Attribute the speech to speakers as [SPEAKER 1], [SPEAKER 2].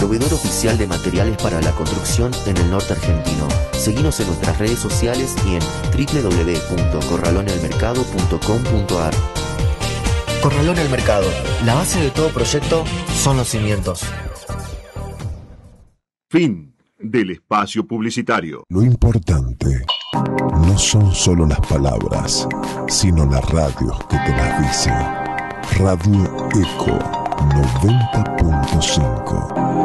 [SPEAKER 1] proveedor oficial de materiales para la construcción en el norte argentino. Seguinos en nuestras redes sociales y en www.corralonealmercado.com.ar. Corralón al Mercado. La base de todo proyecto son los cimientos.
[SPEAKER 2] Fin del espacio publicitario.
[SPEAKER 3] Lo importante no son solo las palabras, sino las radios que te las dicen. Radio Eco 90.5.